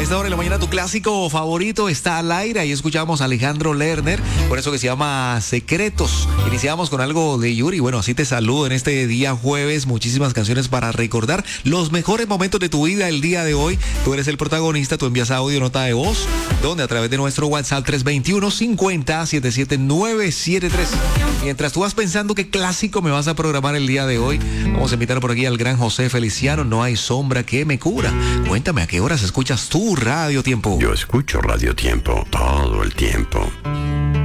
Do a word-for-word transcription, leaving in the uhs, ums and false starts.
A esta hora de la mañana tu clásico favorito está al aire. Ahí escuchamos a Alejandro Lerner, por eso que se llama Secretos. Iniciamos con algo de Yuri. Bueno, así te saludo en este día jueves. Muchísimas canciones para recordar los mejores momentos de tu vida el día de hoy. Tú eres el protagonista, tú envías audio, nota de voz, donde a través de nuestro WhatsApp tres dos uno, cincuenta, setenta y siete, novecientos setenta y tres. Mientras tú vas pensando qué clásico me vas a programar el día de hoy, vamos a invitar por aquí al gran José Feliciano. No hay sombra que me cura. Cuéntame, ¿a qué horas escuchas tu Radio Tiempo? Yo escucho Radio Tiempo todo el tiempo.